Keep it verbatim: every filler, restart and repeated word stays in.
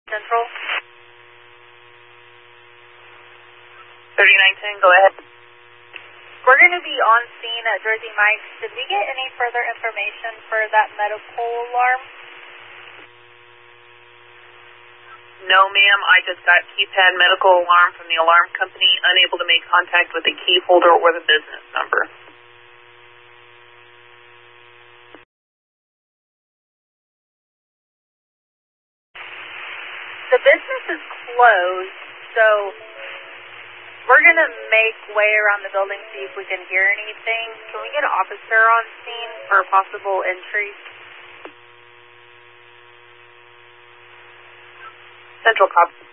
Central. thirty-nine ten, go ahead. We're going to be on scene at Jersey Mike's. Did we get any further information for that medical alarm? No, ma'am. I just got keypad medical alarm from the alarm company, unable to make contact with the key holder or the business number. The business is closed, so we're going to make way around the building, see if we can hear anything. Can we get an officer on scene for possible entry? Central cop.